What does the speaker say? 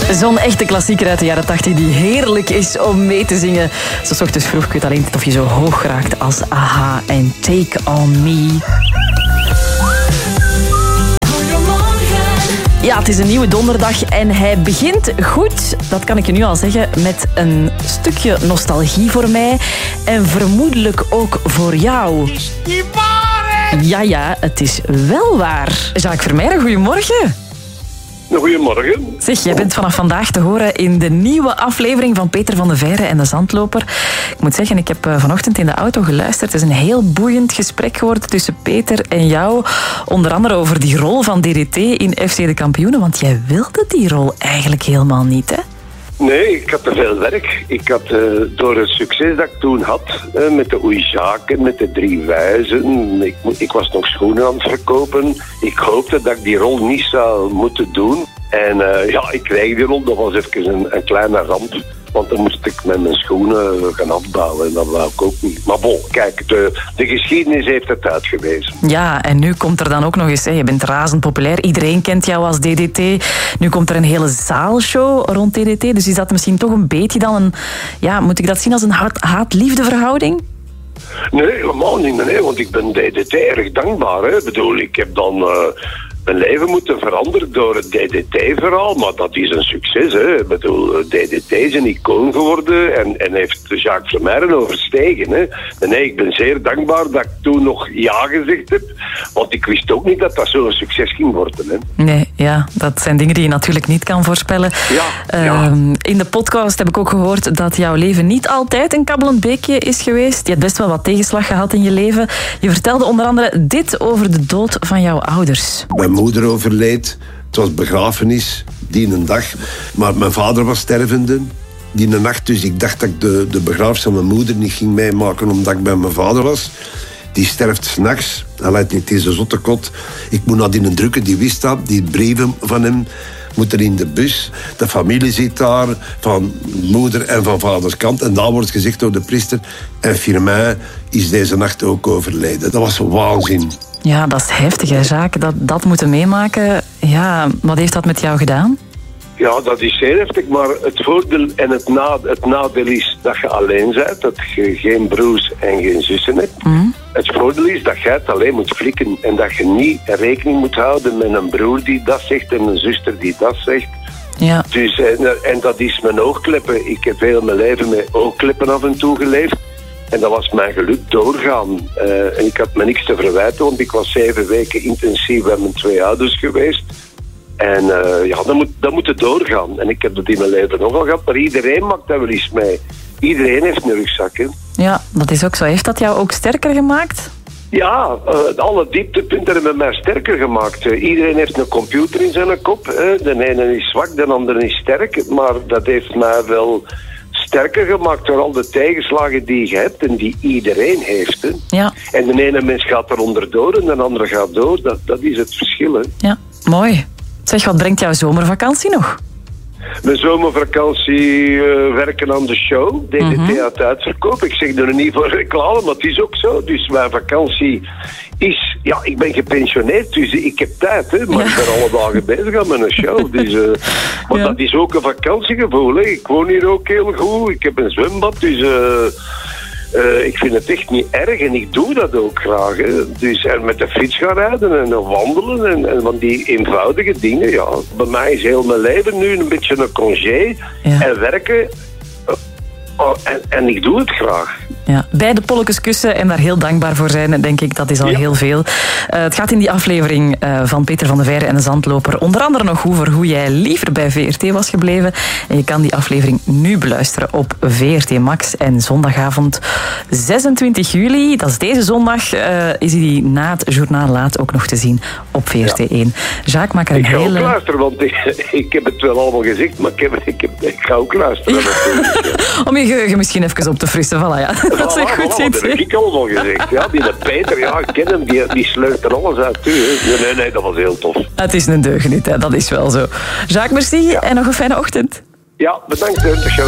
Zo'n echte klassieker uit de jaren 80 die heerlijk is om mee te zingen. Zo 's ochtends vroeg, ik weet alleen niet of je zo hoog raakt als AHA en Take On Me. Ja, het is een nieuwe donderdag en hij begint goed, dat kan ik je nu al zeggen, met een stukje nostalgie voor mij en vermoedelijk ook voor jou. Is niet waar, hè? Ja, het is wel waar. Jacques Vermeijren, goedemorgen. Goedemorgen. Zeg, jij bent vanaf vandaag te horen in de nieuwe aflevering van Peter van de Veire en de Zandloper. Ik moet zeggen, ik heb vanochtend in de auto geluisterd. Het is een heel boeiend gesprek geworden tussen Peter en jou. Onder andere over die rol van DDT in FC de Kampioenen. Want jij wilde die rol eigenlijk helemaal niet, hè? Nee, ik had te veel werk. Ik had door het succes dat ik toen had, met de Oeizaken, met de Drie Wijzen, ik was nog schoenen aan het verkopen. Ik hoopte dat ik die rol niet zou moeten doen. En ik kreeg die rol, dat was even een kleine ramp. Want dan moest ik met mijn schoenen gaan afbouwen en dat wou ik ook niet. Maar bon, kijk, de geschiedenis heeft het uitgewezen. Ja, en nu komt er dan ook nog eens, hè, je bent razend populair, iedereen kent jou als DDT. Nu komt er een hele zaalshow rond DDT, dus is dat misschien toch een beetje dan een... Ja, moet ik dat zien als een haat-liefde verhouding? Nee, helemaal niet, nee, want ik ben DDT erg dankbaar. Hè. Ik bedoel, ik heb dan... mijn leven moeten veranderen door het DDT-verhaal, maar dat is een succes. Hè. Ik bedoel, DDT is een icoon geworden en heeft Jacques Vermeijren overstegen. Hè. Nee, ik ben zeer dankbaar dat ik toen nog ja gezegd heb, want ik wist ook niet dat dat zo'n succes ging worden. Hè. Nee, ja, dat zijn dingen die je natuurlijk niet kan voorspellen. Ja. In de podcast heb ik ook gehoord dat jouw leven niet altijd een kabbelend beekje is geweest. Je hebt best wel wat tegenslag gehad in je leven. Je vertelde onder andere dit over de dood van jouw ouders. Mijn moeder overleed. Het was begrafenis, die een dag. Maar mijn vader was stervende, die een nacht. Dus ik dacht dat ik de begrafenis van mijn moeder niet ging meemaken omdat ik bij mijn vader was. Die sterft 's nachts. Hij leidt niet in zijn zottekot. Ik moet nadien drukken, die wist dat. Die brieven van hem moeten in de bus. De familie zit daar, van moeder en van vaders kant. En daar wordt gezegd door de priester. En Firmin is deze nacht ook overleden. Dat was waanzin. Ja, dat is heftig, hè, Jacques. Dat moeten meemaken. Ja, wat heeft dat met jou gedaan? Ja, dat is zeer heftig, maar het voordeel en het nadeel is dat je alleen bent, dat je geen broers en geen zussen hebt. Mm. Het voordeel is dat jij het alleen moet flikken en dat je niet rekening moet houden met een broer die dat zegt en een zuster die dat zegt. Ja. Dus, en dat is mijn oogkleppen. Ik heb heel mijn leven met oogkleppen af en toe geleefd. En dat was mijn geluk, doorgaan. En ik had me niks te verwijten, want ik was 7 weken intensief bij mijn 2 ouders geweest. En dan moet het doorgaan. En ik heb dat in mijn leven nogal gehad, maar iedereen maakt dat wel eens mee. Iedereen heeft een rugzak, hè. Ja, dat is ook zo. Heeft dat jou ook sterker gemaakt? Ja, alle dieptepunten hebben mij sterker gemaakt. Iedereen heeft een computer in zijn kop. De ene is zwak, de andere is sterk. Maar dat heeft mij wel sterker gemaakt door al de tegenslagen die je hebt en die iedereen heeft. Hè. Ja. En de ene mens gaat eronder door en de andere gaat door. Dat is het verschil. Hè. Ja, mooi. Zeg, wat brengt jouw zomervakantie nog? Mijn zomervakantie werken aan de show. DDT uit uitverkoop. Ik zeg er niet voor reclame, maar het is ook zo. Dus mijn vakantie is... Ja, ik ben gepensioneerd, dus ik heb tijd. Hè, maar ik ben alle dagen bezig aan mijn show. Dus, maar dat is ook een vakantiegevoel. Hè. Ik woon hier ook heel goed. Ik heb een zwembad, dus... ik vind het echt niet erg en ik doe dat ook graag. Hè. Dus en met de fiets gaan rijden en wandelen en van die eenvoudige dingen. Ja. Bij mij is heel mijn leven nu een beetje een congé en werken. En ik doe het graag. Ja, beide polletjes kussen en daar heel dankbaar voor zijn, denk ik, dat is al heel veel. Het gaat in die aflevering van Peter van de Veire en de Zandloper onder andere nog over hoe jij liever bij VRT was gebleven. En je kan die aflevering nu beluisteren op VRT Max. En zondagavond 26 juli, dat is deze zondag, is die na het journaal laat ook nog te zien op VRT1. Jacques, maak er een hele... Ik ga ook luisteren, want ik heb het wel allemaal gezegd, maar ik ga ook luisteren. Om je geheugen misschien even op te frissen, voilà, ja. Dat is een goed idee. Dat heb ik allemaal gezegd. Ja, die Peter, ja, ik ken hem, die sleurt er alles uit. Nee, dat was heel tof. Het is een deugeniet, hè, dat is wel zo. Jacques, merci en nog een fijne ochtend. Ja, bedankt.